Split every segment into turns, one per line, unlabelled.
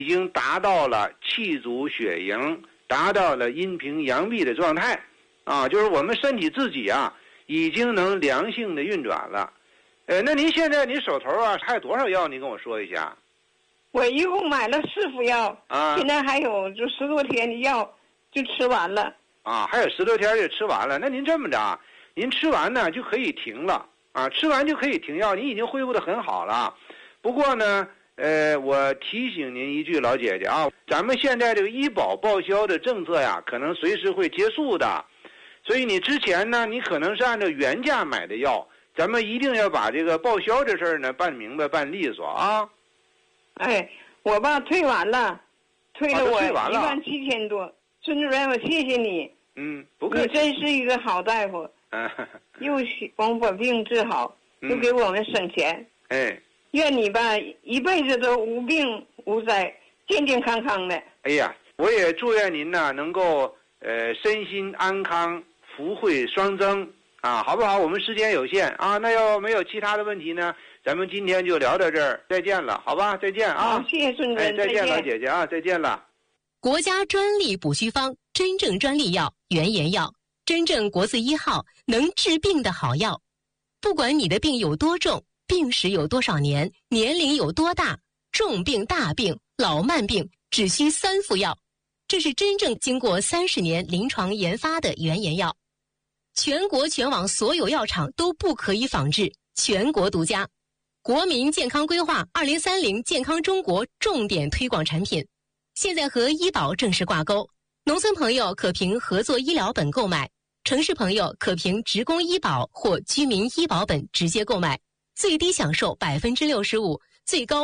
已经达到了气阻血盈，达到了阴平阳闭的状态啊，就是我们身体自己啊已经能良性的运转了。那您现在你手头啊还有多少药？您跟我说一下。
我一共买了4副药啊，现在还有就10多天的药就吃完了
啊，还有10多天就吃完了。那您这么着，您吃完呢就可以停了啊，吃完就可以停药，您已经恢复得很好了。不过呢，我提醒您一句，老姐姐啊，咱们现在这个医保报销的政策呀，可能随时会结束的，所以你之前呢，你可能是按照原价买的药，咱们一定要把这个报销这事儿呢办明白、办利索啊。
哎，我吧退完了，退了我17000多。孙主任，我谢谢你。
不客气。
你真是一个好大夫。又光把病治好，又给我们省钱。愿你吧一辈子都无病无灾，健健康康的。
哎呀，我也祝愿您呢能够身心安康，福慧双增啊，好不好？我们时间有限啊，那要没有其他的问题呢，咱们今天就聊到这儿，再见了，好吧？再见啊！
好，谢谢孙主任，
再见，老姐姐啊，再见了。
国家专利补虚方，真正专利药，原研药，真正国字1号，能治病的好药。不管你的病有多重，病史有多少年，年龄有多大，重病、大病、老慢病，只需3副药。这是真正经过30年临床研发的原研药，全国全网所有药厂都不可以仿制，全国独家。国民健康规划2030健康中国重点推广产品，现在和医保正式挂钩。农村朋友可凭合作医疗本购买，城市朋友可凭职工医保或居民医保本直接购买，最低享受65%，最高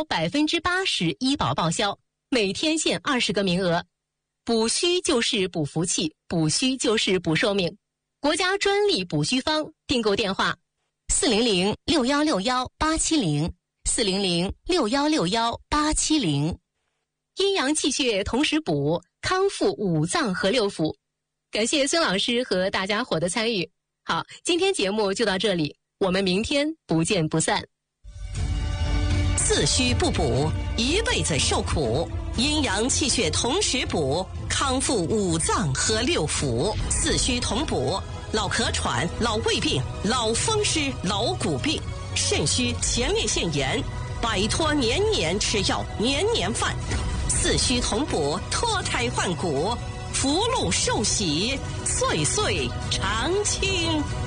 80%医保报销，每天限20个名额。补虚就是补福气，补虚就是补寿命。国家专利补虚方，订购电话400-6161-870，400-6161-870。阴阳气血同时补，康复5脏和6腑。感谢孙老师和大家伙的参与。好，今天节目就到这里，我们明天不见不散。
自虚不补，一辈子受苦；阴阳气血同时补，康复5脏和6腑。四虚同补，老咳喘、老胃病、老风湿、老骨病，肾虚前列腺炎，摆脱年年吃药、年年犯。四虚同补，脱胎换骨，福禄寿喜，岁岁常青。